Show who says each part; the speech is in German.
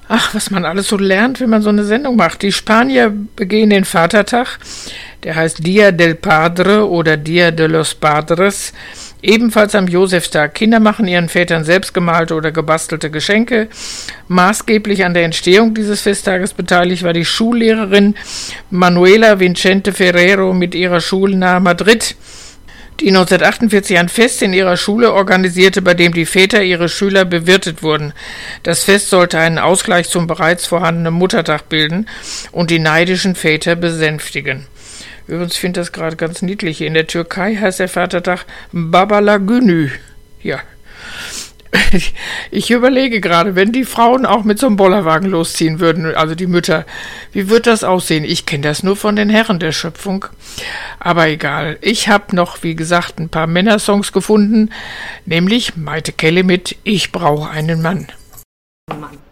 Speaker 1: Ach, was man alles so lernt, wenn man so eine Sendung macht. Die Spanier begehen den Vatertag, der heißt Dia del Padre oder Dia de los Padres, ebenfalls am Josefstag. Kinder machen ihren Vätern selbstgemalte oder gebastelte Geschenke. Maßgeblich an der Entstehung dieses Festtages beteiligt war die Schullehrerin Manuela Vicente Ferrero mit ihrer Schulnahe Madrid, die 1948 ein Fest in ihrer Schule organisierte, bei dem die Väter ihrer Schüler bewirtet wurden. Das Fest sollte einen Ausgleich zum bereits vorhandenen Muttertag bilden und die neidischen Väter besänftigen. Übrigens finde ich das gerade ganz niedlich. In der Türkei heißt der Vatertag Babalagünü. Ja. Ich überlege gerade, wenn die Frauen auch mit so einem Bollerwagen losziehen würden, also die Mütter, wie wird das aussehen? Ich kenne das nur von den Herren der Schöpfung, aber egal. Ich habe noch, wie gesagt, ein paar Männersongs gefunden, nämlich Maite Kelly mit Ich brauche einen Mann.